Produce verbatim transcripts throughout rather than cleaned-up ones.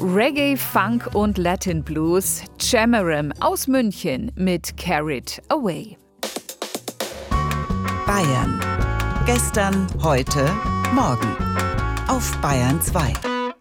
Reggae, Funk und Latin Blues, Jamaram aus München mit Carried Away. Bayern. Gestern, heute, morgen. Auf Bayern zwei.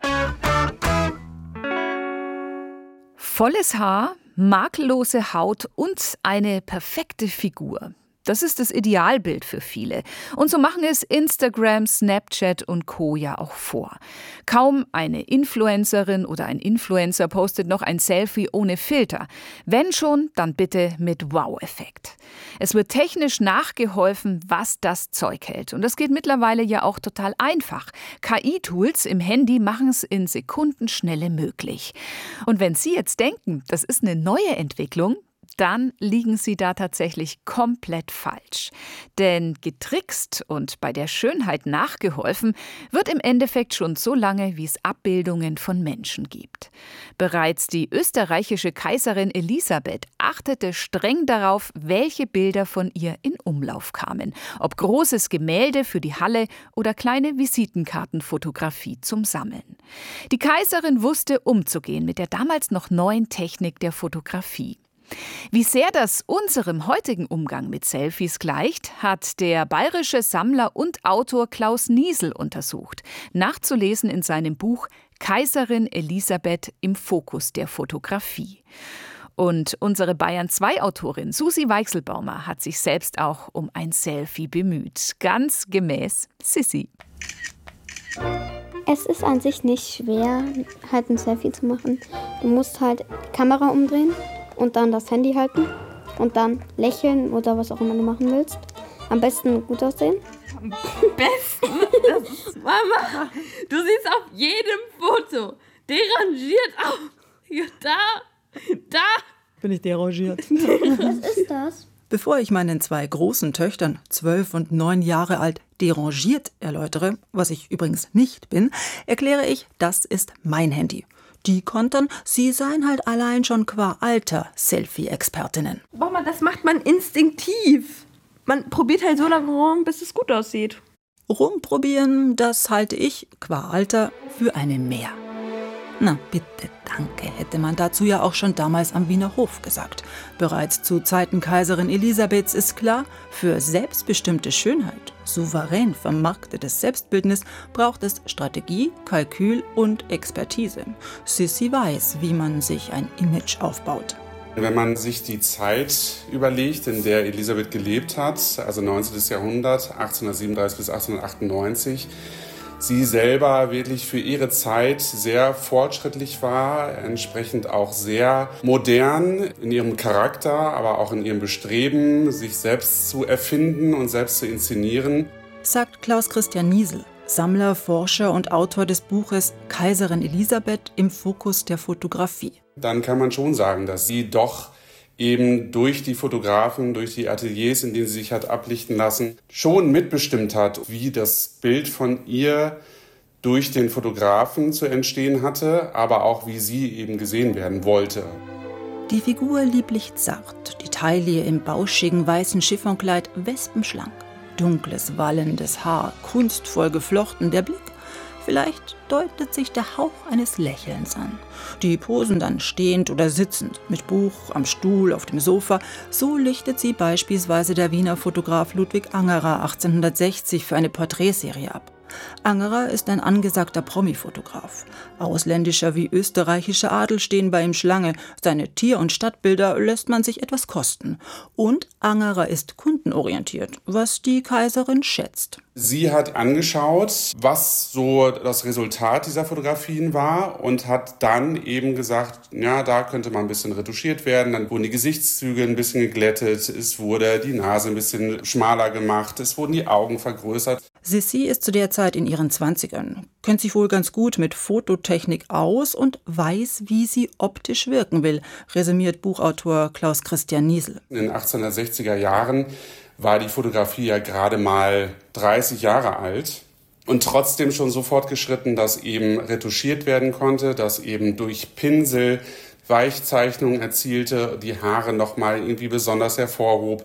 Volles Haar, makellose Haut und eine perfekte Figur. Das ist das Idealbild für viele. Und so machen es Instagram, Snapchat und Co. ja auch vor. Kaum eine Influencerin oder ein Influencer postet noch ein Selfie ohne Filter. Wenn schon, dann bitte mit Wow-Effekt. Es wird technisch nachgeholfen, was das Zeug hält. Und das geht mittlerweile ja auch total einfach. K I-Tools im Handy machen es in Sekundenschnelle möglich. Und wenn Sie jetzt denken, das ist eine neue Entwicklung, dann liegen Sie da tatsächlich komplett falsch. Denn getrickst und bei der Schönheit nachgeholfen wird im Endeffekt schon so lange, wie es Abbildungen von Menschen gibt. Bereits die österreichische Kaiserin Elisabeth achtete streng darauf, welche Bilder von ihr in Umlauf kamen. Ob großes Gemälde für die Halle oder kleine Visitenkartenfotografie zum Sammeln. Die Kaiserin wusste umzugehen mit der damals noch neuen Technik der Fotografie. Wie sehr das unserem heutigen Umgang mit Selfies gleicht, hat der bayerische Sammler und Autor Klaus Niesel untersucht. Nachzulesen in seinem Buch Kaiserin Elisabeth im Fokus der Fotografie. Und unsere Bayern zwei Autorin Susi Weichselbaumer hat sich selbst auch um ein Selfie bemüht. Ganz gemäß Sissi. Es ist an sich nicht schwer, halt ein Selfie zu machen. Du musst halt die Kamera umdrehen und dann das Handy halten und dann lächeln oder was auch immer du machen willst. Am besten gut aussehen. Am besten? Das ist Mama, du siehst auf jedem Foto derangiert aus. Ja, da, da. Bin ich derangiert. Was ist das? Bevor ich meinen zwei großen Töchtern, zwölf und neun Jahre alt, derangiert erläutere, was ich übrigens nicht bin, erkläre ich, das ist mein Handy. Die kontern, sie seien halt allein schon qua Alter Selfie-Expertinnen. Mama, das macht man instinktiv. Man probiert halt so lange rum, bis es gut aussieht. Rumprobieren, das halte ich qua Alter für eine Mehr. Na, bitte, danke, hätte man dazu ja auch schon damals am Wiener Hof gesagt. Bereits zu Zeiten Kaiserin Elisabeths ist klar, für selbstbestimmte Schönheit, souverän vermarktetes Selbstbildnis braucht es Strategie, Kalkül und Expertise. Sissi weiß, wie man sich ein Image aufbaut. Wenn man sich die Zeit überlegt, in der Elisabeth gelebt hat, also neunzehnten. Jahrhundert, achtzehnhundertsiebenunddreißig bis achtzehnhundertachtundneunzig, sie selber wirklich für ihre Zeit sehr fortschrittlich war, entsprechend auch sehr modern in ihrem Charakter, aber auch in ihrem Bestreben, sich selbst zu erfinden und selbst zu inszenieren. Sagt Klaus Christian Niesel, Sammler, Forscher und Autor des Buches Kaiserin Elisabeth im Fokus der Fotografie. Dann kann man schon sagen, dass sie doch eben durch die Fotografen, durch die Ateliers, in denen sie sich hat ablichten lassen, schon mitbestimmt hat, wie das Bild von ihr durch den Fotografen zu entstehen hatte, aber auch wie sie eben gesehen werden wollte. Die Figur lieblich zart, die Taille im bauschigen weißen Chiffonkleid wespenschlank, dunkles, wallendes Haar, kunstvoll geflochten, der Blick. Vielleicht deutet sich der Hauch eines Lächelns an. Die posen dann stehend oder sitzend, mit Buch, am Stuhl, auf dem Sofa. So lichtet sie beispielsweise der Wiener Fotograf Ludwig Angerer achtzehnhundertsechzig für eine Porträtserie ab. Angerer ist ein angesagter Promi-Fotograf. Ausländischer wie österreichischer Adel stehen bei ihm Schlange. Seine Tier- und Stadtbilder lässt man sich etwas kosten. Und Angerer ist kundenorientiert, was die Kaiserin schätzt. Sie hat angeschaut, was so das Resultat dieser Fotografien war und hat dann eben gesagt, ja, da könnte mal ein bisschen retuschiert werden. Dann wurden die Gesichtszüge ein bisschen geglättet, es wurde die Nase ein bisschen schmaler gemacht, es wurden die Augen vergrößert. Sissi ist zu der Zeit in ihren Zwanzigern, kennt sich wohl ganz gut mit Fototechnik aus und weiß, wie sie optisch wirken will, resümiert Buchautor Klaus Christian Niesel. In den achtzehnhundertsechziger Jahren war die Fotografie ja gerade mal dreißig Jahre alt und trotzdem schon so fortgeschritten, dass eben retuschiert werden konnte, dass eben durch Pinsel Weichzeichnungen erzielte, die Haare nochmal irgendwie besonders hervorhob,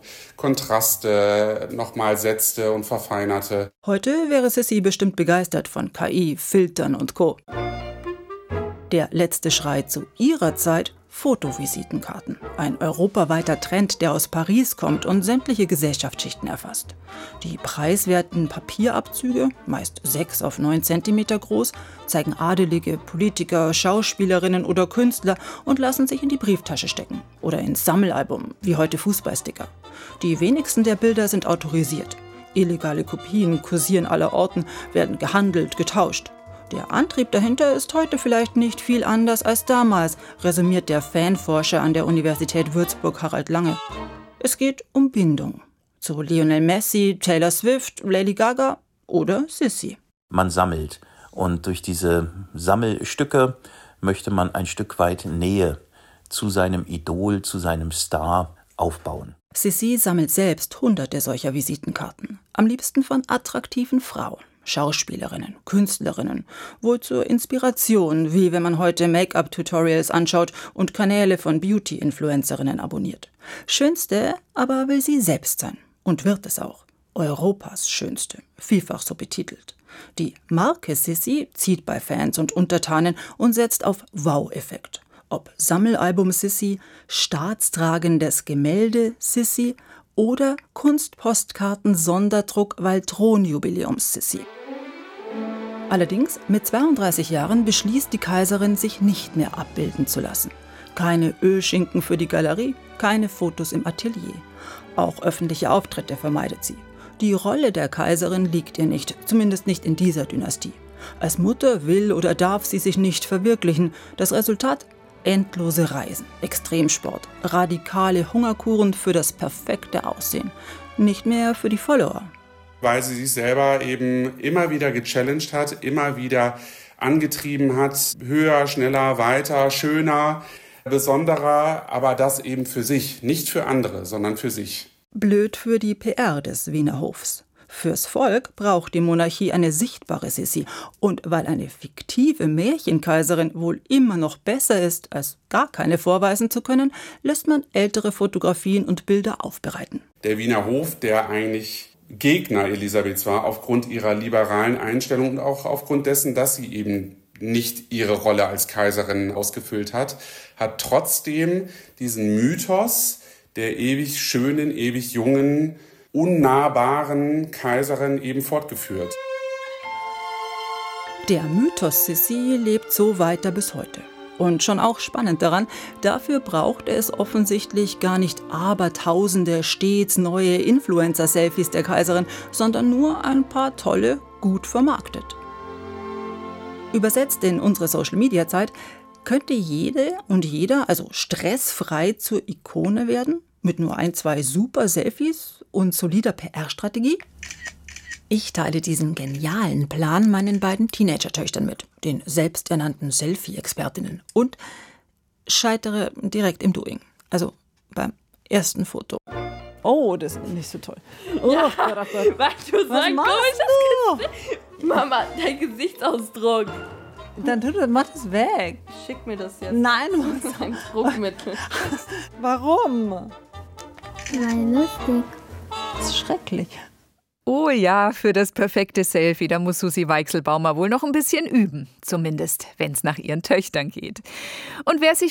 Kontraste nochmal setzte und verfeinerte. Heute wäre Sissi bestimmt begeistert von K I, Filtern und Co. Der letzte Schrei zu ihrer Zeit: Fotovisitenkarten. Ein europaweiter Trend, der aus Paris kommt und sämtliche Gesellschaftsschichten erfasst. Die preiswerten Papierabzüge, meist sechs auf neun Zentimeter groß, zeigen Adelige, Politiker, Schauspielerinnen oder Künstler und lassen sich in die Brieftasche stecken. Oder ins Sammelalbum, wie heute Fußballsticker. Die wenigsten der Bilder sind autorisiert. Illegale Kopien kursieren allerorten, werden gehandelt, getauscht. Der Antrieb dahinter ist heute vielleicht nicht viel anders als damals, resümiert der Fanforscher an der Universität Würzburg Harald Lange. Es geht um Bindung. Zu Lionel Messi, Taylor Swift, Lady Gaga oder Sissi. Man sammelt und durch diese Sammelstücke möchte man ein Stück weit Nähe zu seinem Idol, zu seinem Star aufbauen. Sissi sammelt selbst hunderte solcher Visitenkarten. Am liebsten von attraktiven Frauen. Schauspielerinnen, Künstlerinnen, wohl zur Inspiration, wie wenn man heute Make-up-Tutorials anschaut und Kanäle von Beauty-Influencerinnen abonniert. Schönste aber will sie selbst sein und wird es auch. Europas schönste, vielfach so betitelt. Die Marke Sissi zieht bei Fans und Untertanen und setzt auf Wow-Effekt. Ob Sammelalbum Sissi, staatstragendes Gemälde Sissi oder Kunstpostkarten-Sonderdruck Waltron-Jubiläums Sissi. Allerdings, mit zweiunddreißig Jahren beschließt die Kaiserin, sich nicht mehr abbilden zu lassen. Keine Ölschinken für die Galerie, keine Fotos im Atelier. Auch öffentliche Auftritte vermeidet sie. Die Rolle der Kaiserin liegt ihr nicht, zumindest nicht in dieser Dynastie. Als Mutter will oder darf sie sich nicht verwirklichen. Das Resultat? Endlose Reisen, Extremsport, radikale Hungerkuren für das perfekte Aussehen. Nicht mehr für die Follower. Weil sie sich selber eben immer wieder gechallenged hat, immer wieder angetrieben hat, höher, schneller, weiter, schöner, besonderer, aber das eben für sich, nicht für andere, sondern für sich. Blöd für die P R des Wiener Hofs. Fürs Volk braucht die Monarchie eine sichtbare Sissi. Und weil eine fiktive Märchenkaiserin wohl immer noch besser ist, als gar keine vorweisen zu können, lässt man ältere Fotografien und Bilder aufbereiten. Der Wiener Hof, der eigentlich Gegner Elisabeths war, aufgrund ihrer liberalen Einstellung und auch aufgrund dessen, dass sie eben nicht ihre Rolle als Kaiserin ausgefüllt hat, hat trotzdem diesen Mythos der ewig schönen, ewig jungen, unnahbaren Kaiserin eben fortgeführt. Der Mythos Sissi lebt so weiter bis heute. Und schon auch spannend daran, dafür braucht es offensichtlich gar nicht abertausende stets neue Influencer-Selfies der Kaiserin, sondern nur ein paar tolle, gut vermarktet. Übersetzt in unsere Social-Media-Zeit, könnte jede und jeder also stressfrei zur Ikone werden? Mit nur ein, zwei super Selfies und solider P R-Strategie? Ich teile diesen genialen Plan meinen beiden Teenager-Töchtern mit, den selbsternannten Selfie-Expertinnen, und scheitere direkt im Doing. Also beim ersten Foto. Oh, das ist nicht so toll. Oh, Ja, Gott, oh Gott. weil du so Was ein machst komisches Gesicht. Mama, dein Gesichtsausdruck. Dann tu das, mach das weg. Schick mir das jetzt. Nein, Das ist ein Druckmittel. warum? Weil lustig. Das ist schrecklich. Oh ja, für das perfekte Selfie, da muss Susi Weichselbaumer wohl noch ein bisschen üben. Zumindest, wenn es nach ihren Töchtern geht. Und wer sich